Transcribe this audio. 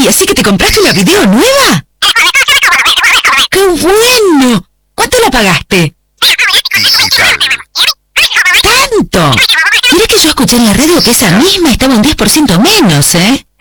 Ay, ¿así que te compraste una video nueva? ¡Qué bueno! ¿Cuánto la pagaste? Digital. ¡Tanto! Mirá que yo escuché en la radio que esa misma estaba un 10% menos, ¿eh?